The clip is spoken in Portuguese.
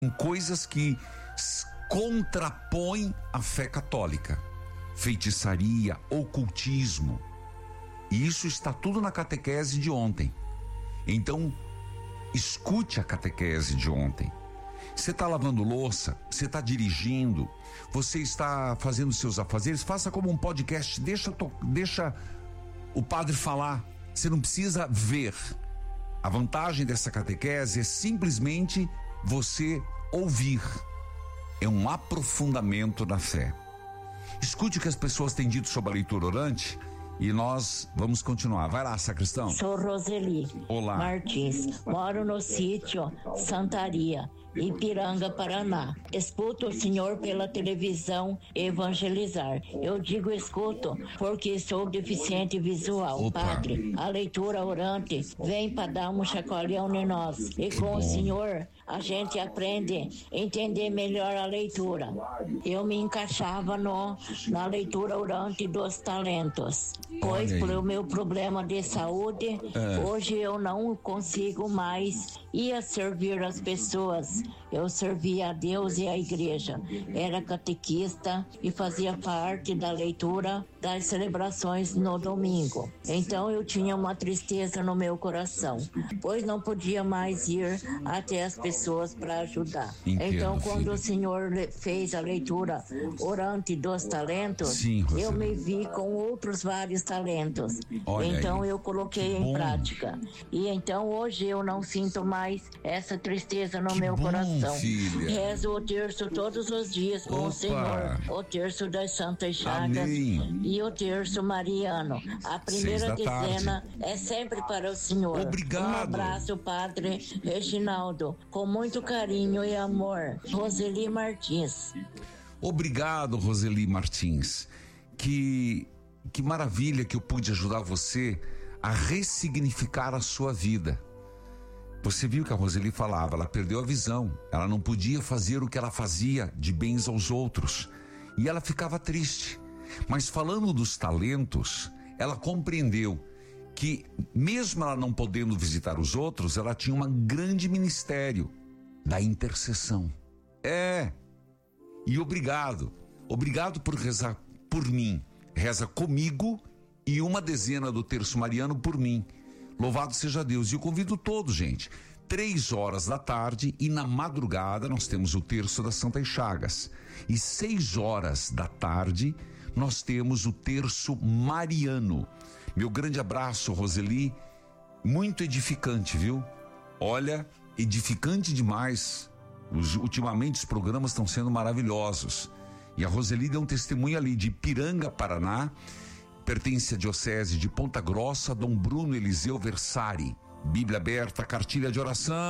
coisas que contrapõem a fé católica. Feitiçaria, ocultismo. E isso está tudo na catequese de ontem. Então, escute a catequese de ontem. Você está lavando louça, você está dirigindo, você está fazendo seus afazeres, faça como um podcast, deixa o padre falar. Você não precisa ver. A vantagem dessa catequese é simplesmente você ouvir. É um aprofundamento da fé. Escute o que as pessoas têm dito sobre a leitura orante e nós vamos continuar. Vai lá, sacristão. Sou Roseli. Olá. Martins. Moro no sítio Santaria, Ipiranga, Paraná. Escuto o senhor pela televisão evangelizar. Eu digo escuto porque sou deficiente visual. Opa. Padre, a leitura orante vem para dar um chacoalhão em nós. E com o senhor a gente aprende a entender melhor a leitura. Eu me encaixava na leitura orante dos talentos. Pois pelo meu problema de saúde, hoje eu não consigo mais ir a servir as pessoas. Eu servia a Deus e a igreja. Era catequista e fazia parte da leitura das celebrações no domingo. Então eu tinha uma tristeza no meu coração, pois não podia mais ir até as pessoas para ajudar. Entendo, então quando filha. o Senhor fez a leitura orante dos talentos, Sim, Roseli. eu me vi com outros vários talentos. Olha então aí. eu coloquei Que em bom. prática. E então hoje eu não sinto mais essa tristeza no Que meu bom, coração. filha. Rezo o terço todos os dias com Opa. o Senhor. O terço das Santas Chagas. Amém. E o terço mariano. A primeira 6 da dezena é sempre para o Senhor. Obrigado. Um abraço, Padre Reginaldo. Com muito carinho e amor. Roseli Martins. Obrigado, Roseli Martins. Que maravilha que eu pude ajudar você a ressignificar a sua vida. Você viu que a Roseli falava, ela perdeu a visão, ela não podia fazer o que ela fazia de bens aos outros e ela ficava triste. Mas falando dos talentos, ela compreendeu que mesmo ela não podendo visitar os outros, ela tinha um grande ministério da intercessão. E obrigado por rezar por mim. Reza comigo e uma dezena do terço mariano por mim. Louvado seja Deus. E eu convido todos, gente. 3 da tarde e na madrugada nós temos o terço das Santas Chagas. E 6 da tarde nós temos o terço mariano. Meu grande abraço, Roseli. Muito edificante, viu? Olha, edificante demais. Ultimamente os programas estão sendo maravilhosos. E a Roseli deu um testemunho ali de Ipiranga, Paraná. Pertence à diocese de Ponta Grossa, Dom Bruno Eliseu Versari. Bíblia aberta, cartilha de oração.